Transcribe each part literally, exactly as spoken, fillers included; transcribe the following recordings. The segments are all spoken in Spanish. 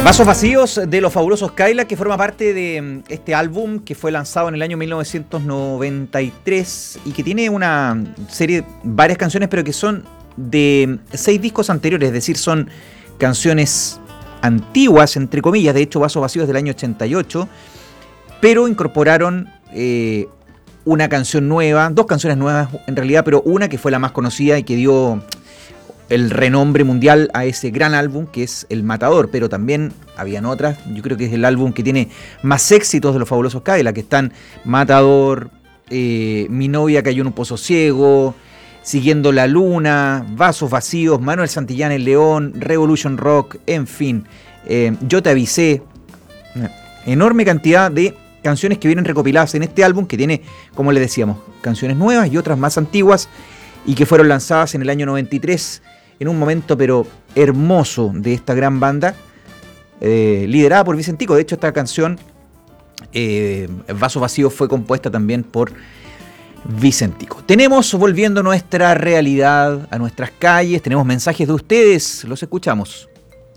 Vasos Vacíos de los Fabulosos Cadillacs, que forma parte de este álbum que fue lanzado en el año mil novecientos noventa y tres y que tiene una serie, varias canciones, pero que son de seis discos anteriores, es decir, son canciones antiguas, entre comillas. De hecho, Vasos Vacíos del año ochenta y ocho, pero incorporaron eh, una canción nueva, dos canciones nuevas en realidad, pero una que fue la más conocida y que dio el renombre mundial a ese gran álbum que es El Matador, pero también habían otras. Yo creo que es el álbum que tiene más éxitos de los Fabulosos Cadillacs, que están Matador, eh, Mi novia cayó en un pozo ciego, Siguiendo la luna, Vasos Vacíos, Manuel Santillán El León, Revolution Rock, en fin, eh, Yo te avisé. Una enorme cantidad de canciones que vienen recopiladas en este álbum que tiene, como les decíamos, canciones nuevas y otras más antiguas y que fueron lanzadas en el año noventa y tres, en un momento pero hermoso de esta gran banda, eh, liderada por Vicentico. De hecho, esta canción, eh, Vasos Vacíos, fue compuesta también por Vicentico. Tenemos, volviendo a nuestra realidad, a nuestras calles, tenemos mensajes de ustedes, los escuchamos.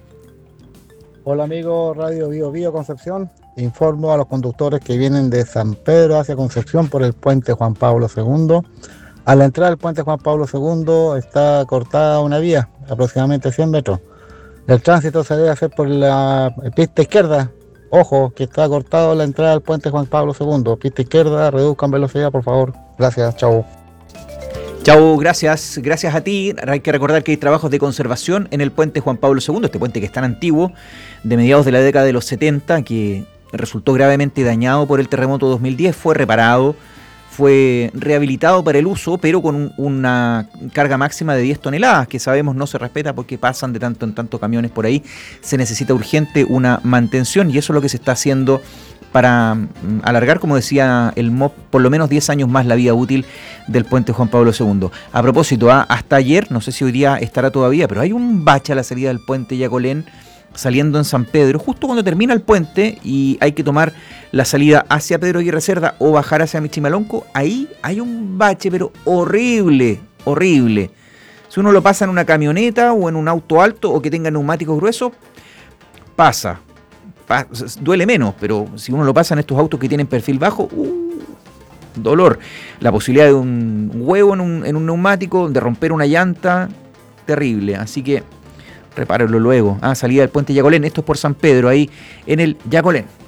Hola amigos, Radio Bio Bio Concepción. Informo a los conductores que vienen de San Pedro hacia Concepción por el puente Juan Pablo segundo. A la entrada del puente Juan Pablo segundo está cortada una vía, aproximadamente cien metros. El tránsito se debe hacer por la pista izquierda. Ojo, que está cortado la entrada al puente Juan Pablo segundo. Pista izquierda, reduzcan velocidad, por favor. Gracias, chau. Chau, gracias. Gracias a ti. Hay que recordar que hay trabajos de conservación en el puente Juan Pablo segundo, este puente que es tan antiguo, de mediados de la década de los setenta, que resultó gravemente dañado por el terremoto dos mil diez, fue reparado, fue rehabilitado para el uso, pero con un, una carga máxima de diez toneladas, que sabemos no se respeta porque pasan de tanto en tanto camiones por ahí. Se necesita urgente una mantención y eso es lo que se está haciendo para um, alargar, como decía el M O P, por lo menos diez años más la vida útil del puente Juan Pablo segundo. A propósito, ¿ah? hasta ayer, no sé si hoy día estará todavía, pero hay un bache a la salida del puente Yacolén, saliendo en San Pedro, justo cuando termina el puente y hay que tomar la salida hacia Pedro Aguirre Cerda o bajar hacia Michimalonco. Ahí hay un bache, pero horrible, horrible. Si uno lo pasa en una camioneta o en un auto alto o que tenga neumáticos gruesos, pasa, pa- duele menos, pero si uno lo pasa en estos autos que tienen perfil bajo, uh, dolor. La posibilidad de un huevo en un, en un neumático, de romper una llanta, terrible. Así que repárenlo luego. Ah, salida del puente Yacolén. Esto es por San Pedro, ahí en el Yacolén.